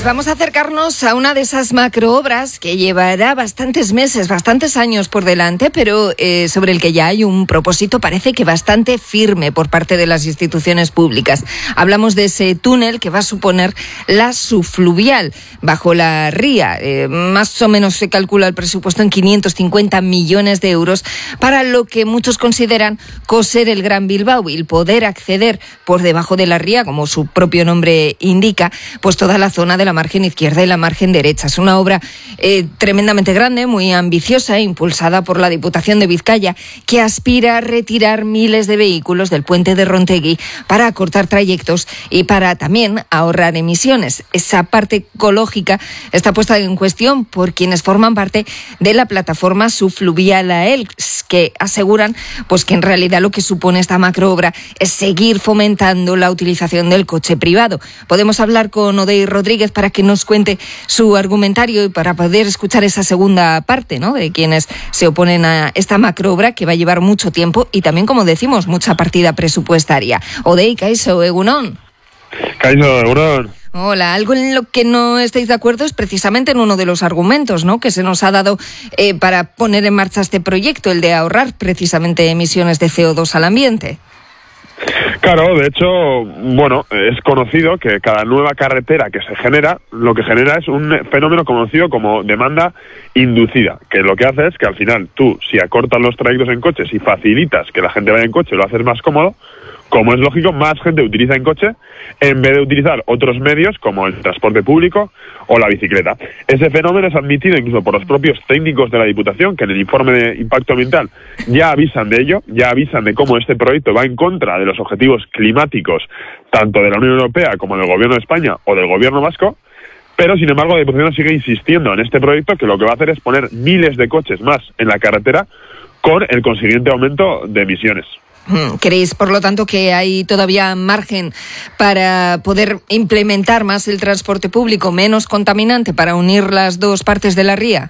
vamos a acercarnos a una de esas macroobras que llevará bastantes meses, bastantes años por delante, pero sobre el que ya hay un propósito, parece que bastante firme por parte de las instituciones públicas. Hablamos de ese túnel que va a suponer la subfluvial bajo la ría. Más o menos se calcula el presupuesto en 550 millones de euros para lo que muchos consideran coser el Gran Bilbao y poder acceder por debajo de la ría, como su propio nombre indica, pues toda la zona de la margen izquierda y la margen derecha. Es una obra tremendamente grande, muy ambiciosa, impulsada por la Diputación de Vizcaya, que aspira a retirar miles de vehículos del puente de Rontegui para acortar trayectos y para también ahorrar emisiones. Esa parte ecológica está puesta en cuestión por quienes forman parte de la plataforma subfluvial AELS, que aseguran pues que en realidad lo que supone esta macroobra es seguir fomentando la utilización del coche privado. Podemos hablar con Odey Rodríguez para que nos cuente su argumentario y para poder escuchar esa segunda parte, ¿no?, de quienes se oponen a esta macroobra que va a llevar mucho tiempo y también, como decimos, mucha partida presupuestaria. Odey, kaixo, egunon. Kaixo, egunon. Hola, algo en lo que no estáis de acuerdo es precisamente en uno de los argumentos, ¿no?, que se nos ha dado para poner en marcha este proyecto, el de ahorrar precisamente emisiones de CO2 al ambiente. Claro, de hecho, bueno, es conocido que cada nueva carretera que se genera, lo que genera es un fenómeno conocido como demanda inducida, que lo que hace es que al final tú, si acortas los trayectos en coche, si facilitas que la gente vaya en coche, lo haces más cómodo, como es lógico, más gente utiliza en coche en vez de utilizar otros medios como el transporte público o la bicicleta. Ese fenómeno es admitido incluso por los propios técnicos de la Diputación, que en el informe de impacto ambiental ya avisan de ello, ya avisan de cómo este proyecto va en contra de los objetivos climáticos tanto de la Unión Europea como del Gobierno de España o del Gobierno vasco. Pero, sin embargo, la Diputación sigue insistiendo en este proyecto, que lo que va a hacer es poner miles de coches más en la carretera con el consiguiente aumento de emisiones. ¿Creéis, por lo tanto, que hay todavía margen para poder implementar más el transporte público, menos contaminante, para unir las dos partes de la ría?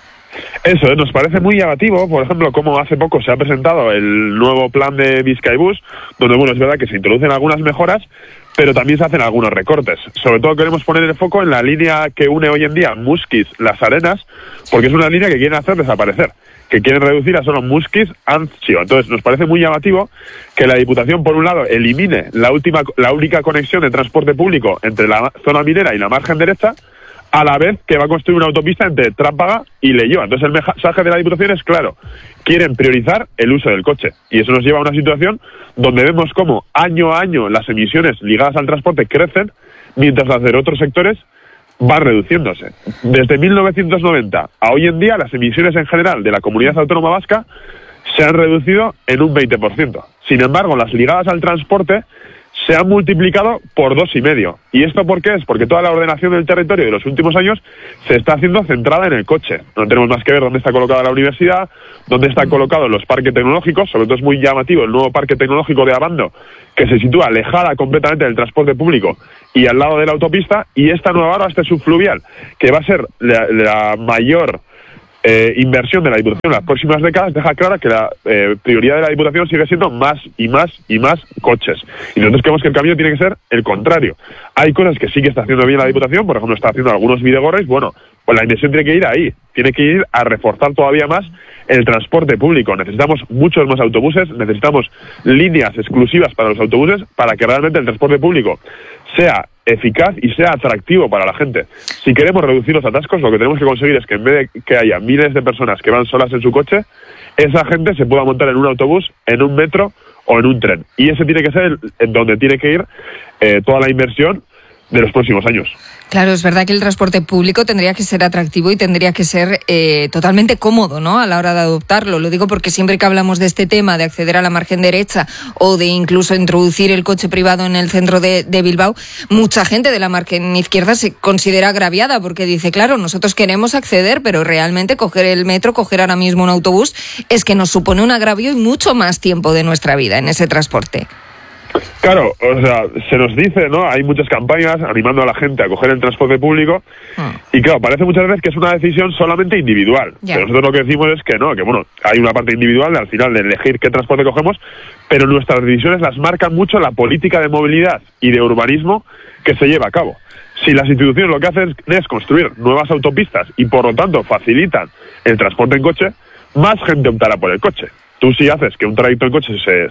Eso, nos parece muy llamativo, por ejemplo, como hace poco se ha presentado el nuevo plan de Bizkaibus, donde, bueno, es verdad que se introducen algunas mejoras, pero también se hacen algunos recortes. Sobre todo queremos poner el foco en la línea que une hoy en día Muskiz-Las Arenas, porque es una línea que quieren hacer desaparecer, que quieren reducir a solo Muskiz-Anzio. Entonces nos parece muy llamativo que la Diputación, por un lado, elimine la única conexión de transporte público entre la zona minera y la margen derecha, a la vez que va a construir una autopista entre Trápaga y Leioa. Entonces el mensaje de la Diputación es claro: quieren priorizar el uso del coche. Y eso nos lleva a una situación donde vemos cómo año a año las emisiones ligadas al transporte crecen, mientras las de otros sectores van reduciéndose. Desde 1990 a hoy en día, las emisiones en general de la Comunidad Autónoma Vasca se han reducido en un 20%. Sin embargo, las ligadas al transporte se han multiplicado por 2,5. ¿Y esto por qué es? Porque toda la ordenación del territorio de los últimos años se está haciendo centrada en el coche. No tenemos más que ver dónde está colocada la universidad, dónde están colocados los parques tecnológicos. Sobre todo es muy llamativo el nuevo parque tecnológico de Abando, que se sitúa alejada completamente del transporte público y al lado de la autopista, y esta nueva obra, este subfluvial, que va a ser la mayor inversión de la Diputación en las próximas décadas, deja clara que la prioridad de la Diputación sigue siendo más y más y más coches. Y nosotros creemos que el camino tiene que ser el contrario. Hay cosas que sí que está haciendo bien la Diputación, por ejemplo, está haciendo algunos bidegorres. Bueno, pues la inversión tiene que ir ahí, tiene que ir a reforzar todavía más el transporte público. Necesitamos muchos más autobuses, necesitamos líneas exclusivas para los autobuses para que realmente el transporte público sea eficaz y sea atractivo para la gente. Si queremos reducir los atascos, lo que tenemos que conseguir es que en vez de que haya miles de personas que van solas en su coche, esa gente se pueda montar en un autobús, en un metro o en un tren. Y ese tiene que ser donde tiene que ir toda la inversión de los próximos años. Claro, es verdad que el transporte público tendría que ser atractivo y tendría que ser totalmente cómodo, ¿no?, a la hora de adoptarlo. Lo digo porque siempre que hablamos de este tema de acceder a la margen derecha o de incluso introducir el coche privado en el centro de Bilbao, mucha gente de la margen izquierda se considera agraviada porque dice, claro, nosotros queremos acceder, pero realmente coger el metro, coger ahora mismo un autobús, es que nos supone un agravio y mucho más tiempo de nuestra vida en ese transporte. Claro, o sea, se nos dice, ¿no? Hay muchas campañas animando a la gente a coger el transporte público y claro, parece muchas veces que es una decisión solamente individual. Pero nosotros lo que decimos es que no, que bueno, hay una parte individual al final de elegir qué transporte cogemos, pero nuestras decisiones las marcan mucho la política de movilidad y de urbanismo que se lleva a cabo. Si las instituciones lo que hacen es construir nuevas autopistas y por lo tanto facilitan el transporte en coche, más gente optará por el coche. Tú si haces que un trayecto en coche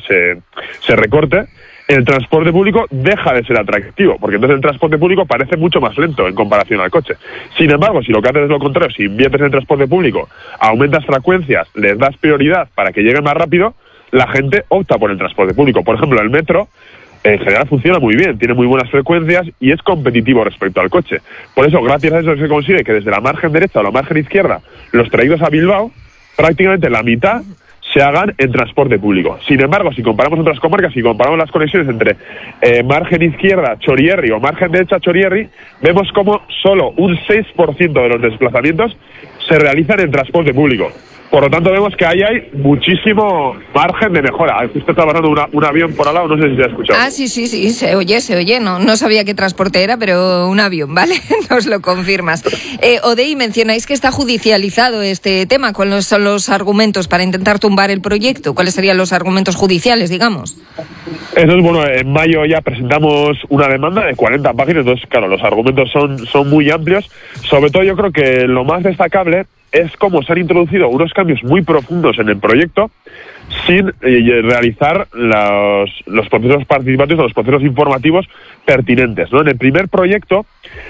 se recorte, el transporte público deja de ser atractivo, porque entonces el transporte público parece mucho más lento en comparación al coche. Sin embargo, si lo que haces es lo contrario, si inviertes en el transporte público, aumentas frecuencias, les das prioridad para que lleguen más rápido, la gente opta por el transporte público. Por ejemplo, el metro en general funciona muy bien, tiene muy buenas frecuencias y es competitivo respecto al coche. Por eso, gracias a eso se consigue que desde la margen derecha o la margen izquierda, los trayectos a Bilbao, prácticamente la mitad se hagan en transporte público. Sin embargo, si comparamos otras comarcas, si comparamos las conexiones entre margen izquierda Chorierri o margen derecha Chorierri, vemos como solo un 6% de los desplazamientos se realizan en transporte público. Por lo tanto, vemos que ahí hay muchísimo margen de mejora. Usted está pasando un avión por al lado, no sé si se ha escuchado. Ah, sí, se oye. No sabía qué transporte era, pero un avión, ¿vale? Nos lo confirmas. Odey, mencionáis que está judicializado este tema. ¿Cuáles son los argumentos para intentar tumbar el proyecto? ¿Cuáles serían los argumentos judiciales, digamos? Eso es bueno. En mayo ya presentamos una demanda de 40 páginas. Entonces, claro, los argumentos son muy amplios. Sobre todo, yo creo que lo más destacable es cómo se han introducido unos cambios muy profundos en el proyecto sin realizar los procesos participativos o los procesos informativos pertinentes, ¿no? En el primer proyecto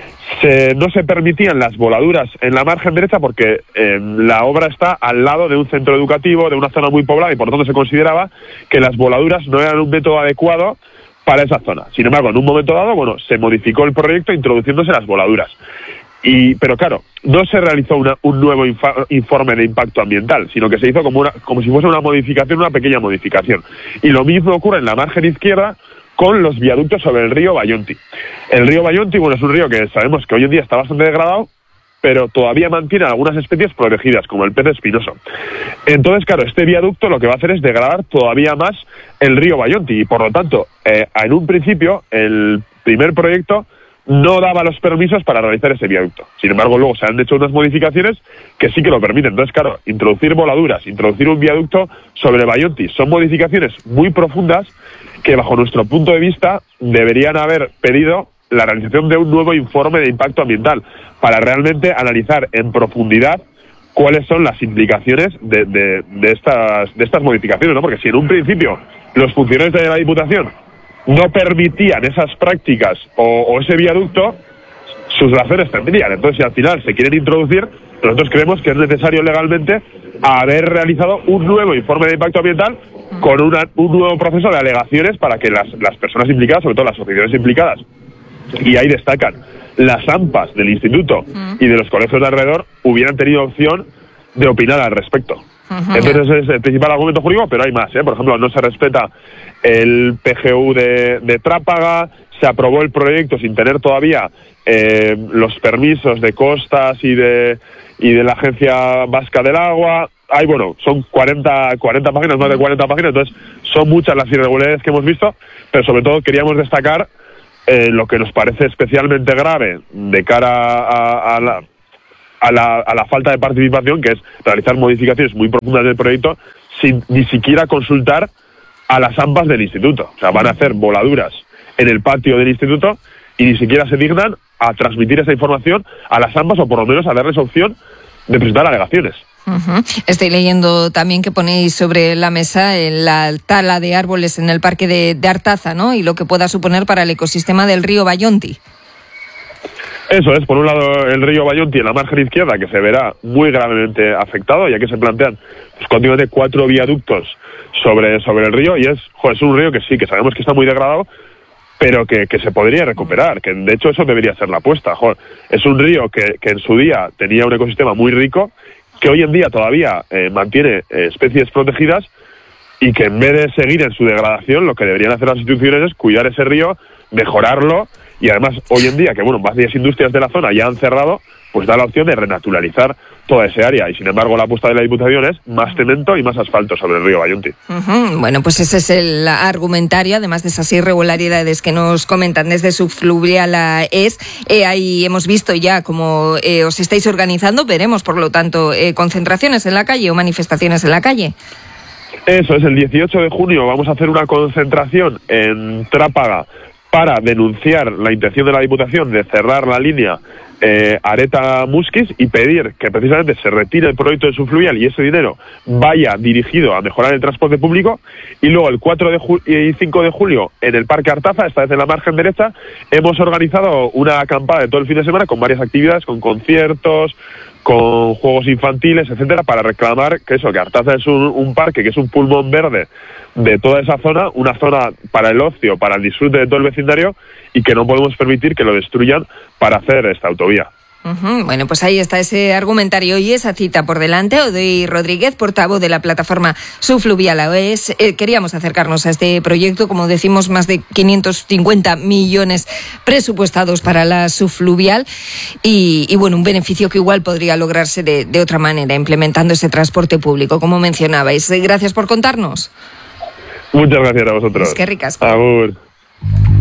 no se permitían las voladuras en la margen derecha porque la obra está al lado de un centro educativo, de una zona muy poblada, y por lo tanto se consideraba que las voladuras no eran un método adecuado para esa zona. Sin embargo, en un momento dado, se modificó el proyecto introduciéndose las voladuras. Pero claro, no se realizó un nuevo informe de impacto ambiental, sino que se hizo como si fuese una modificación, una pequeña modificación. Y lo mismo ocurre en la margen izquierda con los viaductos sobre el río Bayonti. El río Bayonti, es un río que sabemos que hoy en día está bastante degradado, pero todavía mantiene algunas especies protegidas, como el pez espinoso. Entonces, claro, este viaducto lo que va a hacer es degradar todavía más el río Bayonti, y por lo tanto, en un principio, el primer proyecto no daba los permisos para realizar ese viaducto. Sin embargo, luego se han hecho unas modificaciones que sí que lo permiten. Entonces, claro, introducir voladuras, introducir un viaducto sobre Bayonti, son modificaciones muy profundas que, bajo nuestro punto de vista, deberían haber pedido la realización de un nuevo informe de impacto ambiental para realmente analizar en profundidad cuáles son las implicaciones de estas modificaciones, ¿no? Porque si en un principio los funcionarios de la Diputación no permitían esas prácticas o ese viaducto, sus razones tendrían. Entonces, si al final se quieren introducir, nosotros creemos que es necesario legalmente haber realizado un nuevo informe de impacto ambiental con un nuevo proceso de alegaciones para que las personas implicadas, sobre todo las asociaciones implicadas, y ahí destacan las AMPAs del instituto y de los colegios de alrededor, hubieran tenido opción de opinar al respecto. Entonces es el principal argumento jurídico, pero hay más, ¿eh? Por ejemplo, no se respeta el PGU de Trápaga, se aprobó el proyecto sin tener todavía los permisos de costas y de la Agencia Vasca del Agua. Son 40 páginas, más de 40 páginas, entonces son muchas las irregularidades que hemos visto, pero sobre todo queríamos destacar lo que nos parece especialmente grave de cara a la falta de participación, que es realizar modificaciones muy profundas del proyecto sin ni siquiera consultar a las AMPAs del instituto. O sea, van a hacer voladuras en el patio del instituto y ni siquiera se dignan a transmitir esa información a las AMPAs, o por lo menos a darles opción de presentar alegaciones. Estoy leyendo también que ponéis sobre la mesa la tala de árboles en el parque de Artaza, ¿no? Y lo que pueda suponer para el ecosistema del río Bayonti. Eso es, por un lado el río Bayonti en la margen izquierda, que se verá muy gravemente afectado, ya que se plantean continuamente 4 viaductos sobre el río, y es un río que sí, que sabemos que está muy degradado, pero que se podría recuperar, que de hecho eso debería ser la apuesta. Es un río que en su día tenía un ecosistema muy rico, que hoy en día todavía mantiene especies protegidas, y que en vez de seguir en su degradación, lo que deberían hacer las instituciones es cuidar ese río, mejorarlo, y además hoy en día que varias industrias de la zona ya han cerrado, pues da la opción de renaturalizar toda esa área, y sin embargo la apuesta de la Diputación es más cemento y más asfalto sobre el río Bayonti. Bueno, pues ese es el argumentario, además de esas irregularidades que nos comentan desde Subfluvial a ES. Ahí hemos visto ya cómo os estáis organizando, veremos por lo tanto concentraciones en la calle o manifestaciones en la calle. Eso es, el 18 de junio vamos a hacer una concentración en Trápaga para denunciar la intención de la Diputación de cerrar la línea Areta-Musquis y pedir que precisamente se retire el proyecto de subfluvial y ese dinero vaya dirigido a mejorar el transporte público. Y luego el 4 y 5 de julio en el Parque Artaza, esta vez en la margen derecha, hemos organizado una acampada de todo el fin de semana con varias actividades, con conciertos, con juegos infantiles, etcétera, para reclamar que Artaza es un parque, que es un pulmón verde de toda esa zona, una zona para el ocio, para el disfrute de todo el vecindario, y que no podemos permitir que lo destruyan para hacer esta autovía. Bueno, pues ahí está ese argumentario y esa cita por delante. Odey Rodríguez, portavoz de la plataforma Subfluvial AOES. Queríamos acercarnos a este proyecto, como decimos, más de 550 millones presupuestados para la subfluvial y bueno, un beneficio que igual podría lograrse de otra manera, implementando ese transporte público, como mencionabais. Gracias por contarnos. Muchas gracias a vosotros. Es que ricas. Agur.